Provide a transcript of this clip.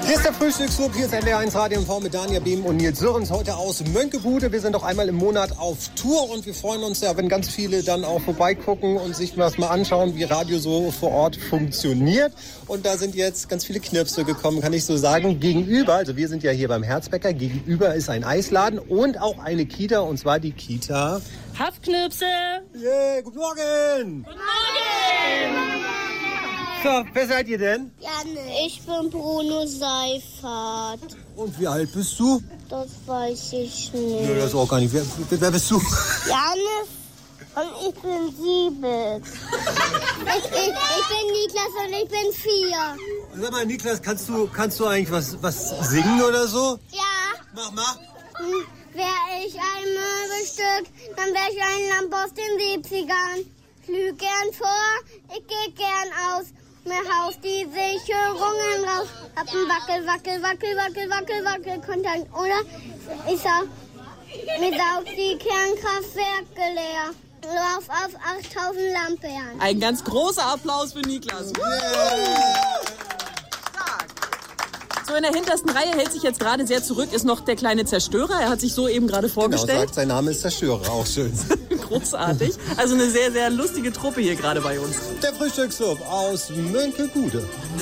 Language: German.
Hier ist der Frühstücksclub, hier ist NDR1 Radio MV mit Daniel Behm und Nils Sörens. Heute aus Mönckebude. Wir sind doch einmal im Monat auf Tour und wir freuen uns ja, wenn ganz viele dann auch vorbeigucken und sich das mal anschauen, wie Radio so vor Ort funktioniert. Und da sind jetzt ganz viele Knirpse gekommen, kann ich so sagen. Gegenüber, also wir sind ja hier beim Herzbäcker, gegenüber ist ein Eisladen und auch eine Kita, und zwar die Kita Hafknirpse! Yeah, guten Morgen! Guten Morgen! So, wer seid ihr denn? Janne. Ich bin Bruno Seifert. Und wie alt bist du? Das weiß ich Nö, nicht. das auch gar nicht. Wer bist du? Janne und ich bin 7. Ich bin Niklas und ich bin 4. Sag mal, Niklas, kannst du eigentlich was singen oder so? Ja. Mach mal. Wär ich ein Möbelstück, dann wär ich ein Lamp aus den 70ern. Flüg gern vor, ich geh gern aus. Mir haust die Sicherungen raus. Hab ein Wackel, Kontakt, oder? Ich sag, mir saugt die Kernkraftwerke leer. Lauf auf 8000 Lampen. Ein ganz großer Applaus für Niklas. So, in der hintersten Reihe hält sich jetzt gerade sehr zurück, ist noch der kleine Zerstörer. Er hat sich so eben gerade vorgestellt. Genau, sagt, sein Name ist Zerstörer, auch schön. Großartig. Also eine sehr, sehr lustige Truppe hier gerade bei uns. Der Frühstücksclub aus Mönckebude.